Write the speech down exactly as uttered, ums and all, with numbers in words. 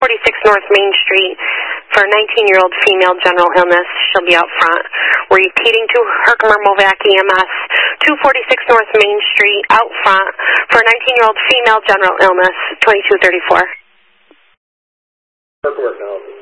forty-six North Main Street for a nineteen-year-old female general illness. She'll be out front. Were you Keating to Herkimer Movac E M S, two forty-six North Main Street, out front for a nineteen-year-old female general illness, twenty-two thirty-four. Herkimer,